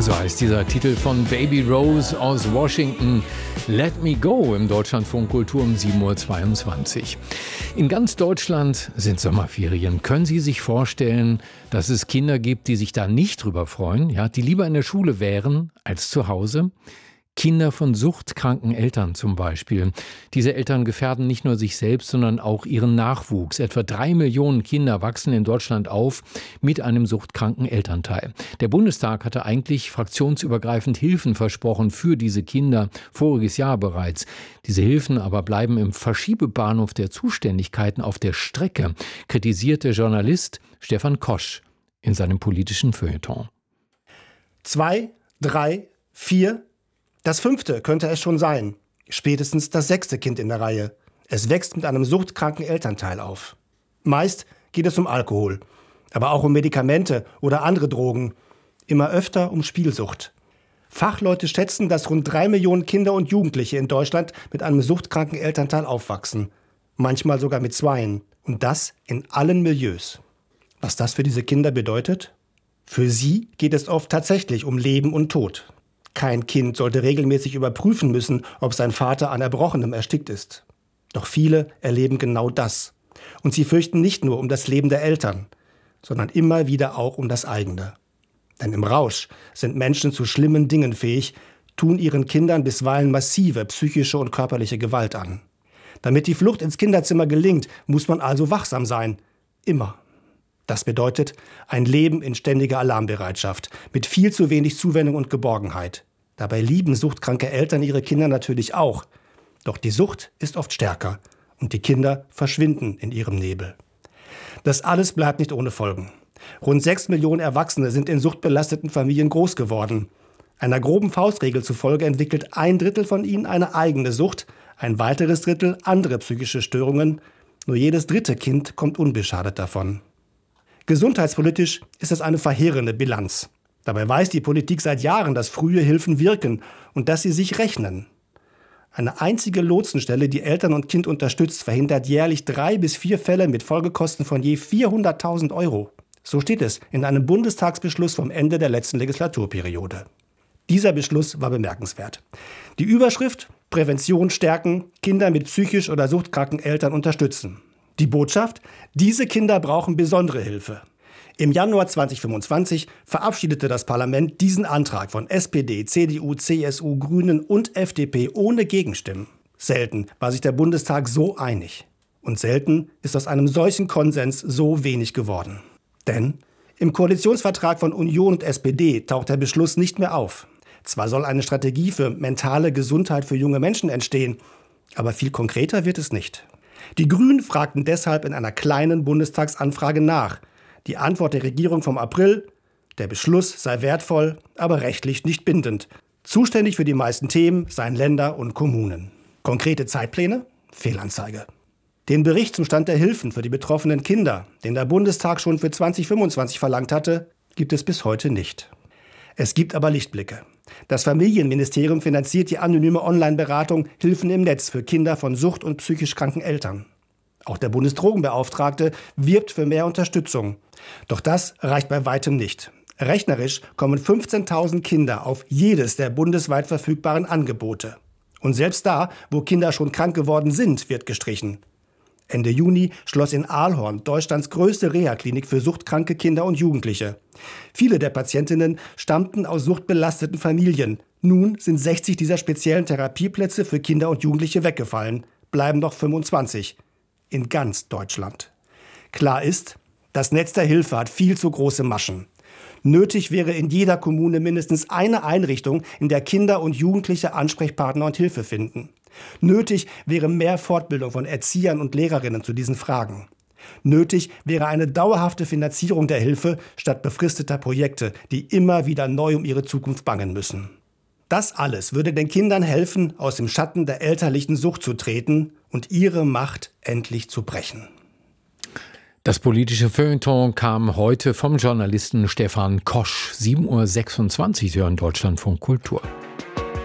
So heißt dieser Titel von Baby Rose aus Washington. Let Me Go im Deutschlandfunk Kultur um 7.22 Uhr. In ganz Deutschland sind Sommerferien. Können Sie sich vorstellen, dass es Kinder gibt, die sich da nicht drüber freuen, ja, die lieber in der Schule wären als zu Hause? Kinder von suchtkranken Eltern zum Beispiel. Diese Eltern gefährden nicht nur sich selbst, sondern auch ihren Nachwuchs. Etwa 3 Millionen Kinder wachsen in Deutschland auf mit einem suchtkranken Elternteil. Der Bundestag hatte eigentlich fraktionsübergreifend Hilfen versprochen für diese Kinder, voriges Jahr bereits. Diese Hilfen aber bleiben im Verschiebebahnhof der Zuständigkeiten auf der Strecke, kritisiert der Journalist Stefan Kosch in seinem politischen Feuilleton. 2, 3, 4... Das 5. könnte es schon sein. Spätestens das 6. Kind in der Reihe. Es wächst mit einem suchtkranken Elternteil auf. Meist geht es um Alkohol, aber auch um Medikamente oder andere Drogen. Immer öfter um Spielsucht. Fachleute schätzen, dass rund 3 Millionen Kinder und Jugendliche in Deutschland mit einem suchtkranken Elternteil aufwachsen. Manchmal sogar mit 2. Und das in allen Milieus. Was das für diese Kinder bedeutet? Für sie geht es oft tatsächlich um Leben und Tod. Kein Kind sollte regelmäßig überprüfen müssen, ob sein Vater an Erbrochenem erstickt ist. Doch viele erleben genau das. Und sie fürchten nicht nur um das Leben der Eltern, sondern immer wieder auch um das eigene. Denn im Rausch sind Menschen zu schlimmen Dingen fähig, tun ihren Kindern bisweilen massive psychische und körperliche Gewalt an. Damit die Flucht ins Kinderzimmer gelingt, muss man also wachsam sein. Immer. Das bedeutet ein Leben in ständiger Alarmbereitschaft, mit viel zu wenig Zuwendung und Geborgenheit. Dabei lieben suchtkranke Eltern ihre Kinder natürlich auch. Doch die Sucht ist oft stärker und die Kinder verschwinden in ihrem Nebel. Das alles bleibt nicht ohne Folgen. Rund 6 Millionen Erwachsene sind in suchtbelasteten Familien groß geworden. Einer groben Faustregel zufolge entwickelt 1/3 von ihnen eine eigene Sucht, ein weiteres Drittel andere psychische Störungen. Nur jedes 3. Kind kommt unbeschadet davon. Gesundheitspolitisch ist es eine verheerende Bilanz. Dabei weiß die Politik seit Jahren, dass frühe Hilfen wirken und dass sie sich rechnen. Eine einzige Lotsenstelle, die Eltern und Kind unterstützt, verhindert jährlich 3 bis 4 Fälle mit Folgekosten von je 400.000 €. So steht es in einem Bundestagsbeschluss vom Ende der letzten Legislaturperiode. Dieser Beschluss war bemerkenswert. Die Überschrift: Prävention stärken, Kinder mit psychisch oder suchtkranken Eltern unterstützen. Die Botschaft: Diese Kinder brauchen besondere Hilfe. Im Januar 2025 verabschiedete das Parlament diesen Antrag von SPD, CDU, CSU, Grünen und FDP ohne Gegenstimmen. Selten war sich der Bundestag so einig. Und selten ist aus einem solchen Konsens so wenig geworden. Denn im Koalitionsvertrag von Union und SPD taucht der Beschluss nicht mehr auf. Zwar soll eine Strategie für mentale Gesundheit für junge Menschen entstehen, aber viel konkreter wird es nicht. Die Grünen fragten deshalb in einer kleinen Bundestagsanfrage nach. Die Antwort der Regierung vom April: Der Beschluss sei wertvoll, aber rechtlich nicht bindend. Zuständig für die meisten Themen seien Länder und Kommunen. Konkrete Zeitpläne? Fehlanzeige. Den Bericht zum Stand der Hilfen für die betroffenen Kinder, den der Bundestag schon für 2025 verlangt hatte, gibt es bis heute nicht. Es gibt aber Lichtblicke. Das Familienministerium finanziert die anonyme Online-Beratung Hilfen im Netz für Kinder von sucht- und psychisch kranken Eltern. Auch der Bundesdrogenbeauftragte wirbt für mehr Unterstützung. Doch das reicht bei weitem nicht. Rechnerisch kommen 15.000 Kinder auf jedes der bundesweit verfügbaren Angebote. Und selbst da, wo Kinder schon krank geworden sind, wird gestrichen. Ende Juni schloss in Aalhorn Deutschlands größte Reha-Klinik für suchtkranke Kinder und Jugendliche. Viele der Patientinnen stammten aus suchtbelasteten Familien. Nun sind 60 dieser speziellen Therapieplätze für Kinder und Jugendliche weggefallen. Bleiben noch 25. In ganz Deutschland. Klar ist, das Netz der Hilfe hat viel zu große Maschen. Nötig wäre in jeder Kommune mindestens eine Einrichtung, in der Kinder und Jugendliche Ansprechpartner und Hilfe finden. Nötig wäre mehr Fortbildung von Erziehern und Lehrerinnen zu diesen Fragen. Nötig wäre eine dauerhafte Finanzierung der Hilfe statt befristeter Projekte, die immer wieder neu um ihre Zukunft bangen müssen. Das alles würde den Kindern helfen, aus dem Schatten der elterlichen Sucht zu treten und ihre Macht endlich zu brechen. Das politische Feuilleton kam heute vom Journalisten Stefan Kosch. 7.26 Uhr, Sie hören Deutschlandfunk Kultur.